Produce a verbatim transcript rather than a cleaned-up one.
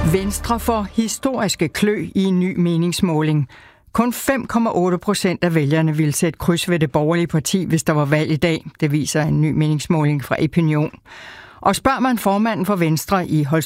Venstre får historiske klø i en ny meningsmåling. Kun fem komma otte procent af vælgerne ville sætte kryds ved det borgerlige parti, hvis der var valg i dag. Det viser en ny meningsmåling fra Epinion. Og spørger man formanden for Venstre i Holstebro